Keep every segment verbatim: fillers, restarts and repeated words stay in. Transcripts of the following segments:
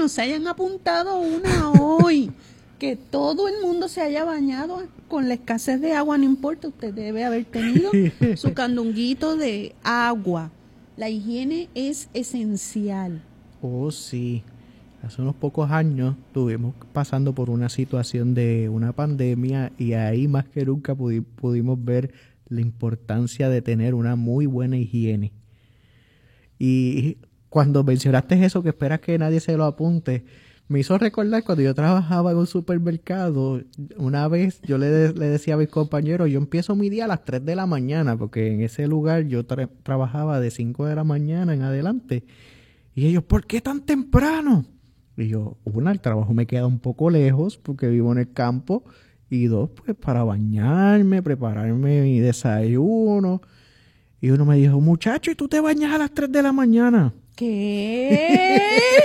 no se hayan apuntado una hoy. Que todo el mundo se haya bañado con la escasez de agua, no importa, usted debe haber tenido su candunguito de agua. La higiene es esencial. Oh, sí. Hace unos pocos años estuvimos pasando por una situación de una pandemia y ahí más que nunca pudi- pudimos ver la importancia de tener una muy buena higiene. Y cuando mencionaste eso, que esperas que nadie se lo apunte, me hizo recordar cuando yo trabajaba en un supermercado, una vez yo le, de- le decía a mis compañeros, yo empiezo mi día a las tres de la mañana, porque en ese lugar yo tra- trabajaba de cinco de la mañana en adelante. Y ellos, ¿por qué tan temprano? Y yo, una, el trabajo me queda un poco lejos porque vivo en el campo. Y dos, pues para bañarme, prepararme mi desayuno. Y uno me dijo, muchacho, ¿y tú te bañas a las tres de la mañana? ¿Qué?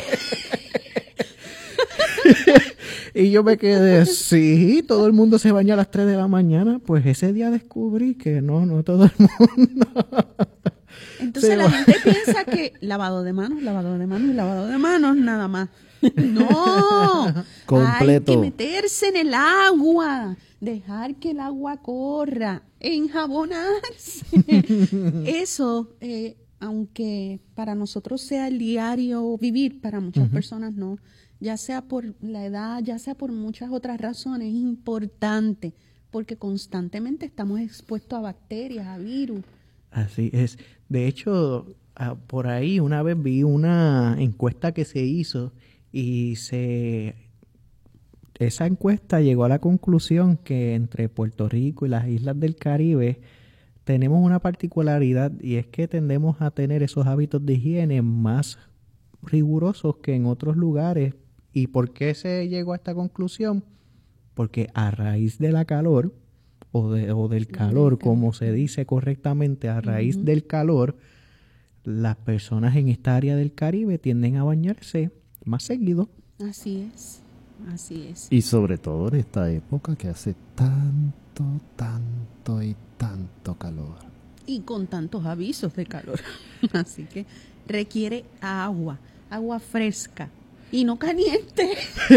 Y yo me quedé, sí, todo el mundo se baña a las tres de la mañana. Pues ese día descubrí que no, no todo el mundo. Entonces Se la va. gente piensa que lavado de manos, lavado de manos y lavado de manos nada más. No, Completo. hay que meterse en el agua, dejar que el agua corra, enjabonarse. Eso, eh, aunque para nosotros sea el diario vivir, para muchas uh-huh. personas no, ya sea por la edad, ya sea por muchas otras razones, es importante porque constantemente estamos expuestos a bacterias, a virus. Así es. De hecho, por ahí una vez vi una encuesta que se hizo y se esa encuesta llegó a la conclusión que entre Puerto Rico y las islas del Caribe tenemos una particularidad y es que tendemos a tener esos hábitos de higiene más rigurosos que en otros lugares. ¿Y por qué se llegó a esta conclusión? Porque a raíz de la calor o, de, o del calor, como se dice correctamente, a raíz uh-huh. del calor, las personas en esta área del Caribe tienden a bañarse más seguido. Así es, así es. Y sobre todo en esta época que hace tanto, tanto y tanto calor. Y con tantos avisos de calor. Así que requiere agua, agua fresca y no caliente.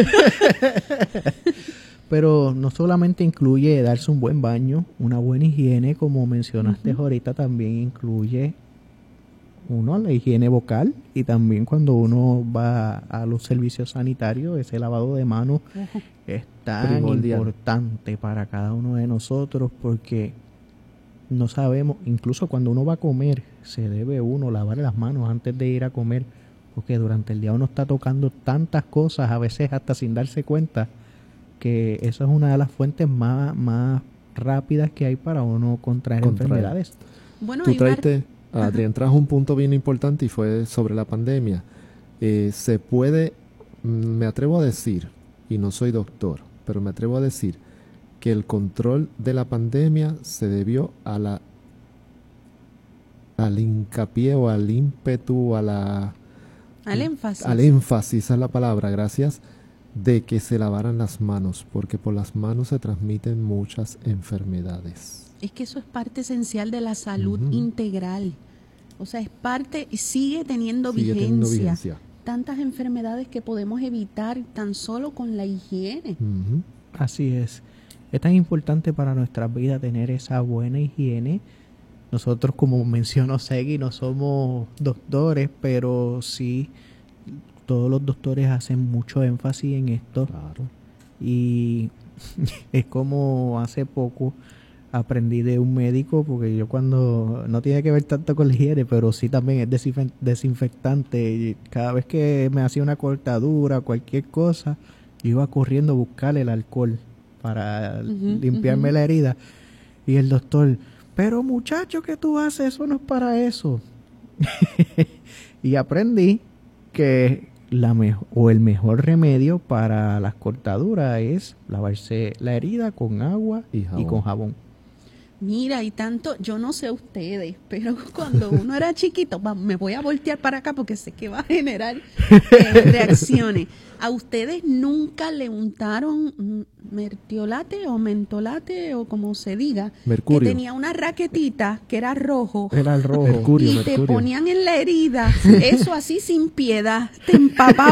Pero no solamente incluye darse un buen baño, una buena higiene, como mencionaste uh-huh. ahorita, también incluye uno la higiene vocal y también cuando uno va a los servicios sanitarios, ese lavado de manos uh-huh. es tan Primordial. importante para cada uno de nosotros porque no sabemos, incluso cuando uno va a comer, se debe uno lavar las manos antes de ir a comer porque durante el día uno está tocando tantas cosas, a veces hasta sin darse cuenta, que eso es una de las fuentes más, más rápidas que hay para uno contraer, contraer. enfermedades. Bueno, Tú traiste, una... Adrián trajo un punto bien importante y fue sobre la pandemia. Eh, se puede, me atrevo a decir, y no soy doctor, pero me atrevo a decir que el control de la pandemia se debió a la al hincapié o al ímpetu, a la al énfasis. Al énfasis, esa es la palabra, gracias, de que se lavaran las manos, porque por las manos se transmiten muchas enfermedades. Es que eso es parte esencial de la salud uh-huh. integral. O sea, es parte y sigue teniendo sigue vigencia. Teniendo vigencia. Tantas enfermedades que podemos evitar tan solo con la higiene. Uh-huh. Así es. Es tan importante para nuestras vidas tener esa buena higiene. Nosotros, como mencionó Segui, no somos doctores, pero sí todos los doctores hacen mucho énfasis en esto. Claro. Y es como hace poco aprendí de un médico, porque yo cuando, no tiene que ver tanto con la higiene, pero sí también es desinfe- desinfectante. Y cada vez que me hacía una cortadura, cualquier cosa, yo iba corriendo a buscar el alcohol para uh-huh, limpiarme uh-huh. la herida. Y el doctor, pero muchacho, ¿qué tú haces? Eso no es para eso. Y aprendí que la mejor o el mejor remedio para las cortaduras es lavarse la herida con agua y, y con jabón. Mira, y tanto, yo no sé ustedes, pero cuando uno era chiquito, va, me voy a voltear para acá porque sé que va a generar eh, reacciones. ¿A ustedes nunca le untaron mertiolate o mentolate o como se diga? Mercurio. Que tenía una raquetita que era rojo. Era el rojo. Mercurio, y mercurio. te ponían en la herida, eso así sin piedad, te empapaba